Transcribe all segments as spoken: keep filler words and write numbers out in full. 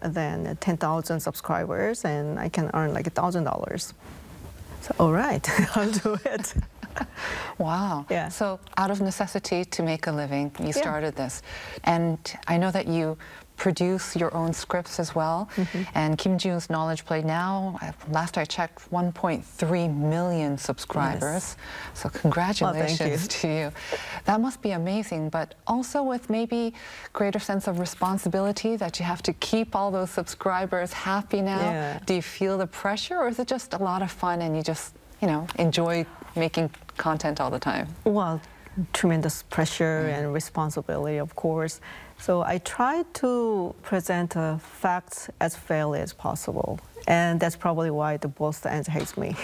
than ten thousand subscribers, and I can earn like one thousand dollars. So, all right, I'll do it. Wow. Yeah. So out of necessity to make a living, you Yeah. started this. And I know that you produce your own scripts as well. Mm-hmm. And Kim Ji-yoon's Knowledge Play now, last I checked, one point three million subscribers. Yes. So congratulations well, to you. That must be amazing, but also with maybe greater sense of responsibility that you have to keep all those subscribers happy now. Yeah. Do you feel the pressure, or is it just a lot of fun and you just, you know, enjoy making content all the time? Well, tremendous pressure mm. and responsibility, of course. So I try to present uh, facts as fairly as possible. And that's probably why the both ends hates me.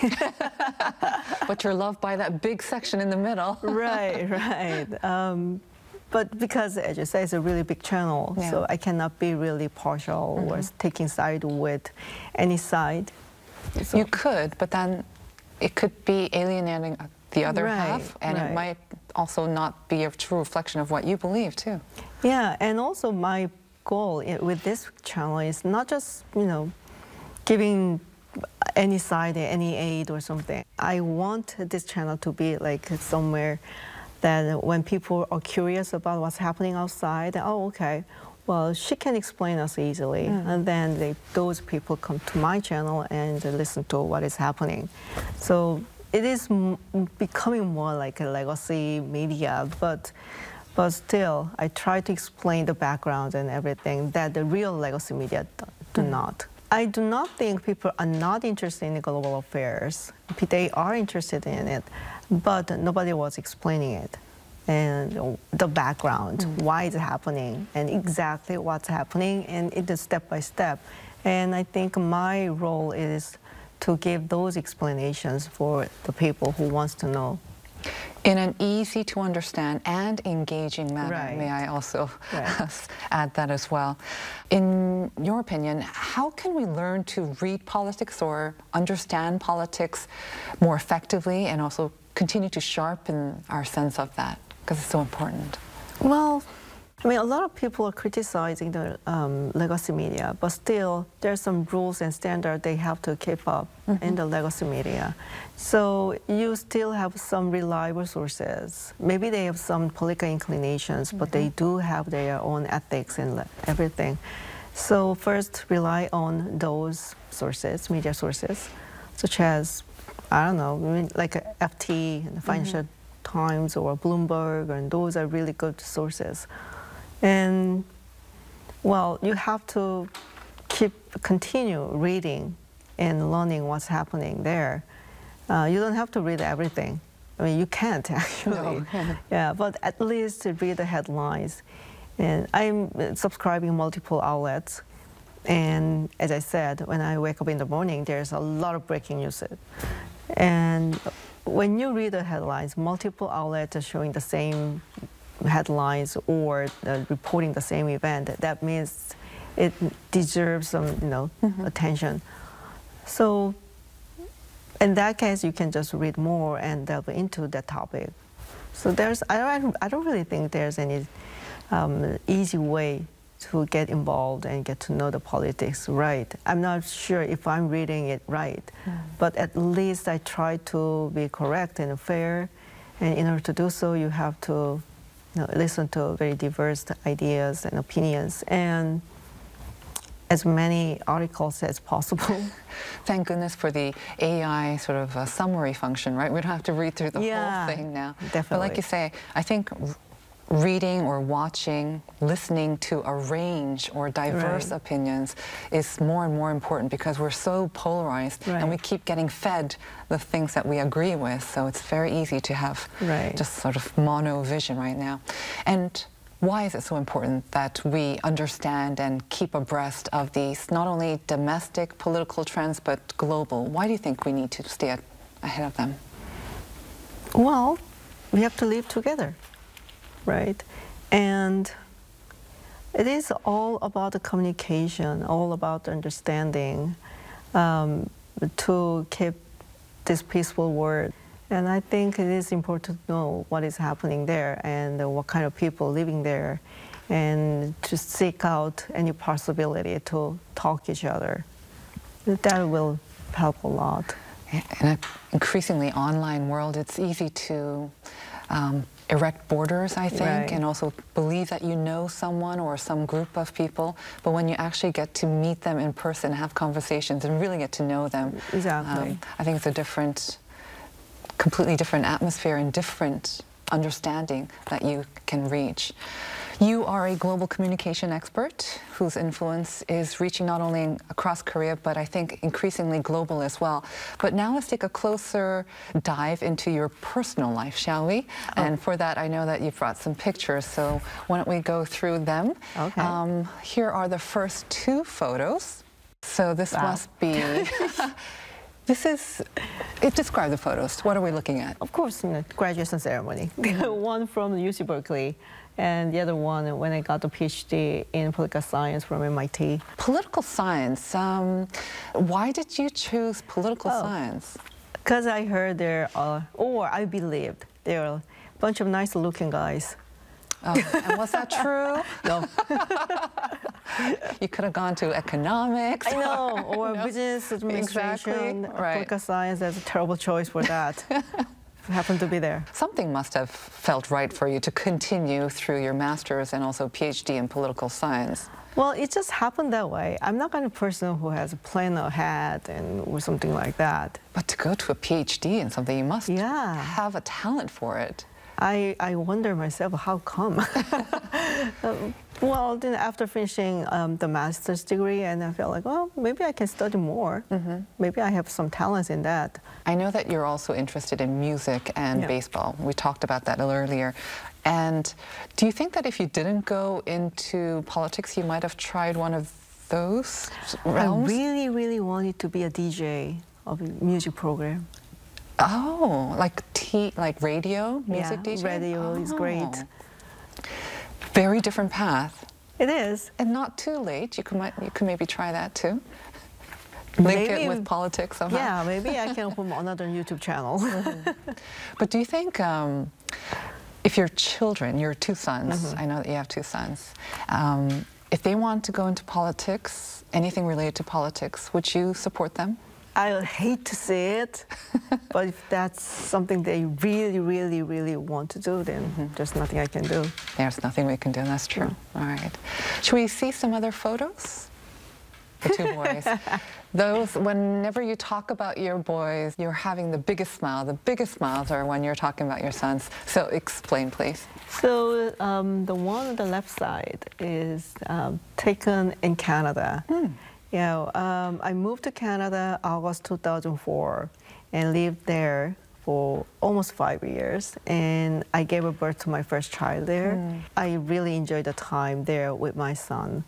But you're loved by that big section in the middle. Right, right. Um, but because, as you say, it's a really big channel, yeah. so I cannot be really partial mm-hmm. or taking side with any side. So. You could, but then it could be alienating the other right, half, and right. it might also not be a true reflection of what you believe, too. Yeah, and also my goal with this channel is not just, you know, giving any side, any aid or something. I want this channel to be like somewhere that when people are curious about what's happening outside, oh, okay, well, she can explain us easily. Mm. And then they, those people come to my channel and listen to what is happening. So it is m becoming more like a legacy media, but but still, I try to explain the background and everything that the real legacy media do, do mm. not. I do not think people are not interested in global affairs. They are interested in it, but nobody was explaining it. And the background, mm. why it's happening, and exactly what's happening, and it is step by step. And I think my role is to give those explanations for the people who wants to know. In an easy to understand and engaging manner, right. may I also right. add that as well. In your opinion, how can we learn to read politics or understand politics more effectively and also continue to sharpen our sense of that? Because it's so important. Well, I mean, a lot of people are criticizing the um, legacy media, but still, there's some rules and standards they have to keep up mm-hmm. in the legacy media. So you still have some reliable sources. Maybe they have some political inclinations, mm-hmm. but they do have their own ethics and everything. So first, rely on those sources, media sources, such as, I don't know, like F T, the Financial mm-hmm. Times or Bloomberg, and those are really good sources. And, well, you have to keep, continue reading and learning what's happening there. Uh, you don't have to read everything. I mean, you can't, actually. No. Yeah, but at least read the headlines. And I'm subscribing multiple outlets. And as I said, when I wake up in the morning, there's a lot of breaking news. And when you read the headlines, multiple outlets are showing the same headlines or uh, reporting the same event, that means it deserves some, you know, mm-hmm. attention. So in that case, you can just read more and delve into that topic. So there's, I don't, I don't really think there's any um, easy way to get involved and get to know the politics right. I'm not sure if I'm reading it right, mm. but at least I try to be correct and fair. And in order to do so, you have to You know, listen to very diverse ideas and opinions, and as many articles as possible. Thank goodness for the A I sort of uh, summary function, right? We don't have to read through the yeah, whole thing now. Definitely. But like you say, I think reading or watching, listening to a range or diverse right. opinions is more and more important, because we're so polarized right. and we keep getting fed the things that we agree with. So it's very easy to have right. just sort of mono vision right now. And why is it so important that we understand and keep abreast of these not only domestic political trends but global? Why do you think we need to stay ahead of them? Well, we have to live together. Right, and it is all about the communication, all about the understanding um, to keep this peaceful world. And I think it is important to know what is happening there and uh, what kind of people living there. and to seek out any possibility to talk each other. That will help a lot. In an increasingly online world, it's easy to um, erect borders, I think, Right. and also believe that you know someone or some group of people. But when you actually get to meet them in person, have conversations, and really get to know them, Exactly. um, I think it's a different, completely different atmosphere and different understanding that you can reach. You are a global communication expert whose influence is reaching not only across Korea, but I think increasingly global as well. But now let's take a closer dive into your personal life, shall we? Oh. And for that, I know that you've brought some pictures, so why don't we go through them? Okay. Um, here are the first two photos. So this Wow. must be, this is, it describe the photos. What are we looking at? Of course, you know, graduation ceremony. One from U C Berkeley, and the other one when I got the PhD in political science from M I T. Political science. Um, why did you choose political Oh. science? Because I heard there are, or I believed there are a bunch of nice-looking guys. Oh, and was that true? No, You could have gone to economics. I know, or No. business administration, Exactly, right. political science. That's a terrible choice for that. Happened to be there. Something must have felt right for you to continue through your master's and also PhD in political science. Well, it just happened that way. I'm not kind of person who has a plan ahead and or something like that. But to go to a PhD in something, you must Yeah. have a talent for it. I, I wonder myself, how come? Um, well, then after finishing um, the master's degree, and I felt like, well, maybe I can study more. Mm-hmm. Maybe I have some talents in that. I know that you're also interested in music and Yeah. baseball. We talked about that a little earlier. And do you think that if you didn't go into politics, you might have tried one of those realms? I really, really wanted to be a D J of a music program. Oh, like T, like radio, music Yeah, D J? radio is great. Oh. Very different path. It is. And not too late. You could, might, you could maybe try that too. Link Maybe- it with politics somehow. Yeah, maybe I can open another YouTube channel. But do you think um, if your children, your two sons, Mm-hmm. I know that you have two sons, um, if they want to go into politics, anything related to politics, would you support them? I hate to say it, but if that's something they really, really, really want to do, then Mm-hmm. there's nothing I can do. There's nothing we can do, that's true. All right. Should we see some other photos? The two boys. Those, whenever you talk about your boys, you're having the biggest smile. The biggest smiles are when you're talking about your sons. So explain, please. So um, the one on the left side is um, taken in Canada. You know, um, I moved to Canada August two thousand four and lived there for almost five years. And I gave birth to my first child there. I really enjoyed the time there with my son.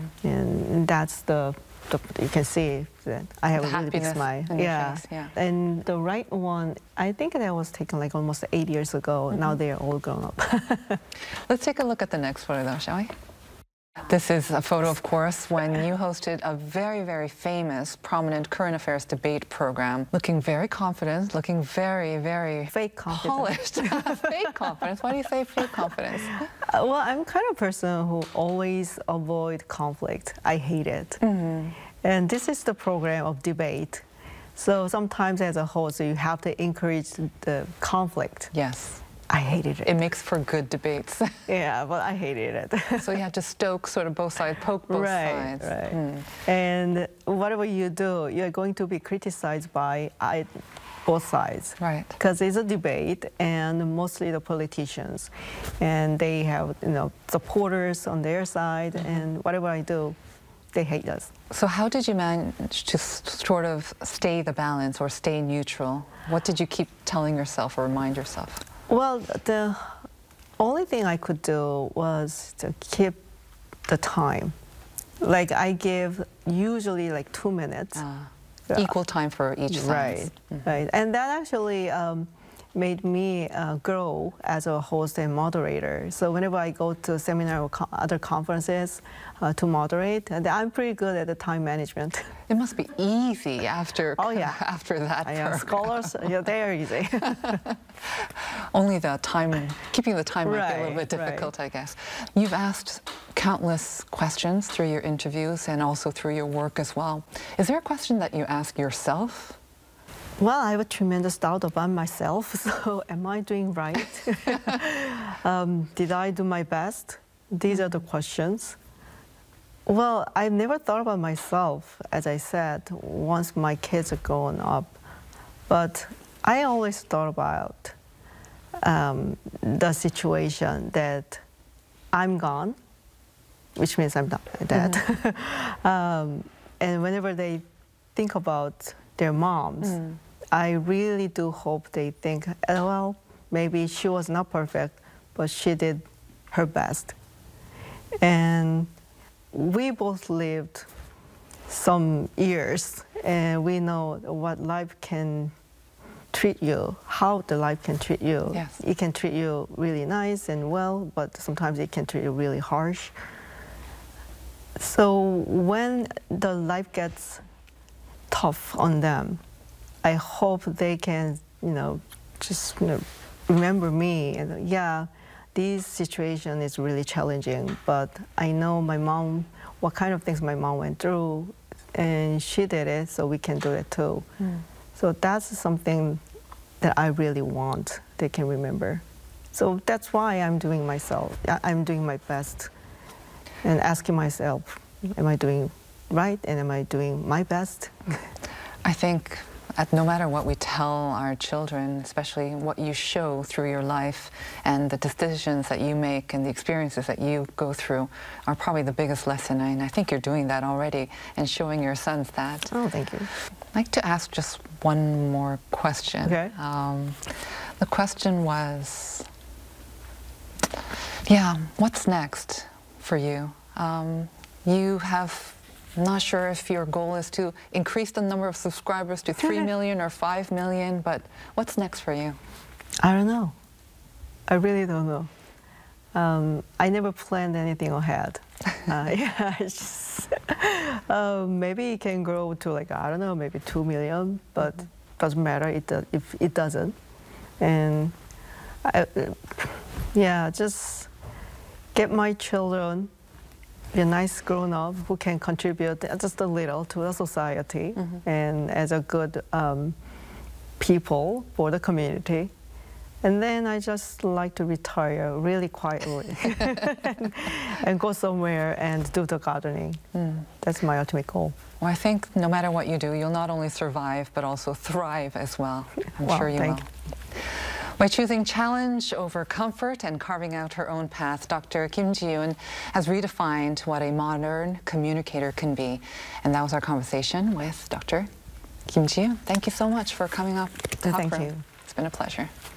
And that's the, the, you can see that I have The a really big happiness smile. on your Yeah. face, yeah. And the right one, I think that was taken like almost eight years ago. Now they're all grown up. Let's take a look at the next photo, though, shall we? This is a photo, of course, when you hosted a very, very famous, prominent current affairs debate program, looking very confident, looking very, very Fake confidence. polished. Fake confidence. Why do you say fake confidence? Uh, well, I'm kind of person who always avoid conflict. I hate it. And this is the program of debate. So sometimes as a host, you have to encourage the conflict. Yes. I hated it. It makes for good debates. Yeah, but I hated it. So you have to stoke sort of both sides, poke both right, sides. right. And whatever you do, you're going to be criticized by I, both sides. Right. Because it's a debate, and mostly the politicians, and they have you know supporters on their side, and whatever I do, they hate us. So how did you manage to s- sort of stay the balance or stay neutral? What did you keep telling yourself or remind yourself? Well, the only thing I could do was to keep the time. Like I give usually like two minutes. Uh, Yeah. Equal time for each side. Right, right. And that actually, um, made me uh, grow as a host and moderator. So whenever I go to seminar or co other conferences uh, to moderate, and I'm pretty good at the time management. It must be easy after, oh, yeah. after that. I, uh, scholars, yeah, they are easy. Only the time, keeping the time might right, be a little bit difficult, right. I guess. You've asked countless questions through your interviews and also through your work as well. Is there a question that you ask yourself? Well, I have a tremendous doubt about myself, so am I doing right? um, did I do my best? These are the questions. Well, I've never thought about myself, as I said, once my kids are grown up. But I always thought about um, the situation that I'm gone, which means I'm not dead. Mm-hmm. um, and whenever they think about their moms, mm. I really do hope they think, well, maybe she was not perfect, but she did her best. And we both lived some years, and we know what life can treat you, how the life can treat you. Yes. It can treat you really nice and well, but sometimes it can treat you really harsh. So when the life gets tough on them, I hope they can, you know, just you know, remember me. And yeah, this situation is really challenging, but I know my mom, what kind of things my mom went through, and she did it, so we can do it too. Mm. So that's something that I really want they can remember. So that's why I'm doing myself. I'm doing my best and asking myself, am I doing right and am I doing my best? I think at no matter what we tell our children, especially what you show through your life and the decisions that you make and the experiences that you go through are probably the biggest lesson. And I think you're doing that already and showing your sons that. Oh, thank you. I'd like to ask just one more question. Okay. Um, the question was, yeah, what's next for you? Um, you have I'm not sure if your goal is to increase the number of subscribers to three million or five million, but what's next for you? I don't know. I really don't know. Um, I never planned anything ahead. uh, yeah, it's just, uh, maybe it can grow to like, I don't know, maybe two million, but mm-hmm. doesn't matter it do, if it doesn't. And I, yeah, just get my children be a nice grown-up who can contribute just a little to the society mm-hmm. and as a good um, people for the community. And then I just like to retire really quietly and, and go somewhere and do the gardening. Mm. That's my ultimate goal. Well, I think no matter what you do, you'll not only survive, but also thrive as well. I'm well, sure you thank will. You. By choosing challenge over comfort and carving out her own path, Doctor Kim Ji-yoon has redefined what a modern communicator can be. And that was our conversation with Doctor Kim Ji-yoon. Thank you so much for coming up to Thank Hopper. you. It's been a pleasure.